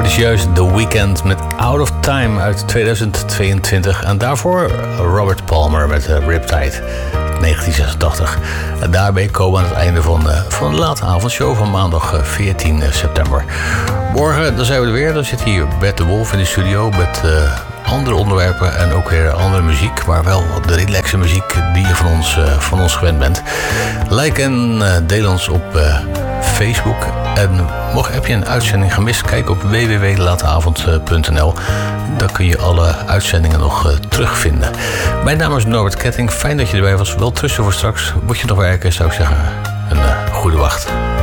Juist The Weeknd met Out of Time uit 2022. En daarvoor Robert Palmer met Riptide 1986. En daarbij komen we aan het einde van de late avondshow van maandag 14 september. Morgen dan zijn we er weer. Dan zit hier Bert de Wolf in de studio met andere onderwerpen en ook weer andere muziek. Maar wel de relaxe muziek die je van ons gewend bent. Like en deel ons op Facebook. En heb je een uitzending gemist, kijk op www.lateavond.nl. Daar kun je alle uitzendingen nog terugvinden. Mijn naam is Norbert Ketting. Fijn dat je erbij was. Wel tussen voor straks. Moet je nog werken, zou ik zeggen. Een goede wacht.